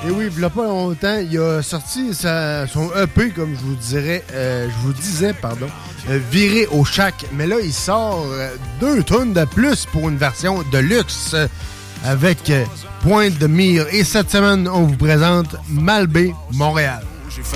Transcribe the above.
Et oui, il n'y a pas longtemps, il a sorti son EP, comme je vous disais, viré au Shack. Mais là, il sort 2 tonnes de plus pour une version de luxe avec Pointe de Mire. Et cette semaine, on vous présente Malbé Montréal.